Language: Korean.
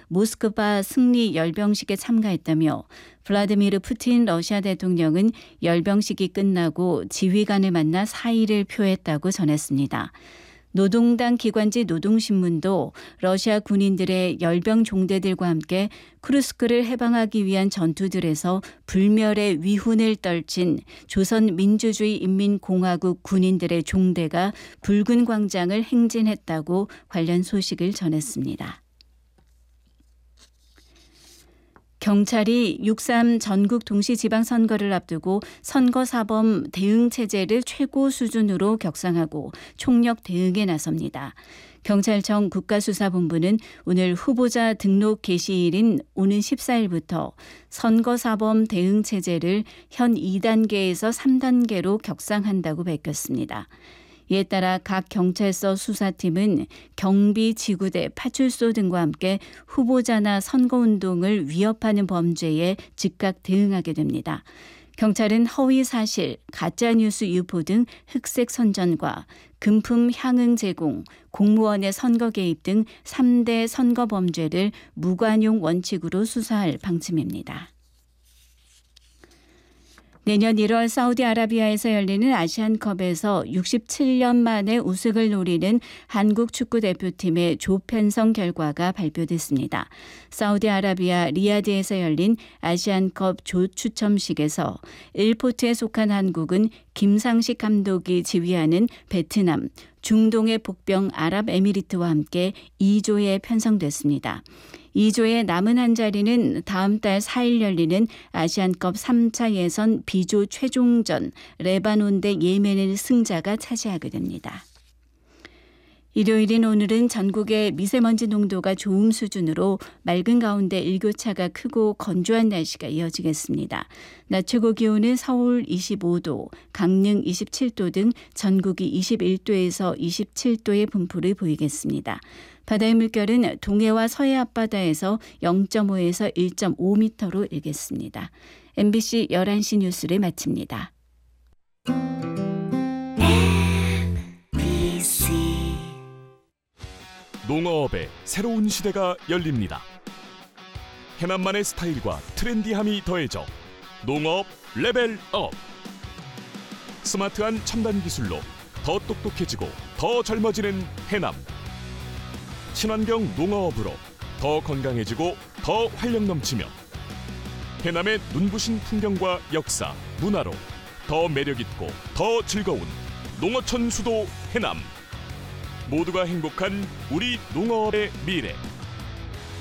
모스크바 승리 열병식에 참가했다며 블라디미르 푸틴 러시아 대통령은 열병식이 끝나고 지휘관을 만나 사의를 표했다고 전했습니다. 노동당 기관지 노동신문도 러시아 군인들의 열병 종대들과 함께 쿠르스크를 해방하기 위한 전투들에서 불멸의 위훈을 떨친 조선민주주의인민공화국 군인들의 종대가 붉은 광장을 행진했다고 관련 소식을 전했습니다. 경찰이 6.3 전국 동시지방선거를 앞두고 선거사범 대응체제를 최고 수준으로 격상하고 총력 대응에 나섭니다. 경찰청 국가수사본부는 오늘 후보자 등록 개시일인 오는 14일부터 선거사범 대응체제를 현 2단계에서 3단계로 격상한다고 밝혔습니다. 이에 따라 각 경찰서 수사팀은 경비, 지구대, 파출소 등과 함께 후보자나 선거운동을 위협하는 범죄에 즉각 대응하게 됩니다. 경찰은 허위 사실, 가짜뉴스 유포 등 흑색 선전과 금품 향응 제공, 공무원의 선거 개입 등 3대 선거 범죄를 무관용 원칙으로 수사할 방침입니다. 내년 1월 사우디아라비아에서 열리는 아시안컵에서 67년 만에 우승을 노리는 한국 축구대표팀의 조편성 결과가 발표됐습니다. 사우디아라비아 리야드에서 열린 아시안컵 조추첨식에서 1포트에 속한 한국은 김상식 감독이 지휘하는 베트남, 중동의 복병 아랍에미리트와 함께 2조에 편성됐습니다. 2조의 남은 한 자리는 다음 달 4일 열리는 아시안컵 3차 예선 B조 최종전 레바논 대 예멘의 승자가 차지하게 됩니다. 일요일인 오늘은 전국의 미세먼지 농도가 좋음 수준으로 맑은 가운데 일교차가 크고 건조한 날씨가 이어지겠습니다. 낮 최고 기온은 서울 25도, 강릉 27도 등 전국이 21도에서 27도의 분포를 보이겠습니다. 바다의 물결은 동해와 서해 앞바다에서 0.5에서 1.5m로 일겠습니다. MBC 11시 뉴스를 마칩니다. 농어업의 새로운 시대가 열립니다. 해남만의 스타일과 트렌디함이 더해져 농어업 레벨업. 스마트한 첨단 기술로 더 똑똑해지고 더 젊어지는 해남. 친환경 농어업으로 더 건강해지고 더 활력 넘치며 해남의 눈부신 풍경과 역사, 문화로 더 매력있고 더 즐거운 농어촌 수도 해남. 모두가 행복한 우리 농어업의 미래.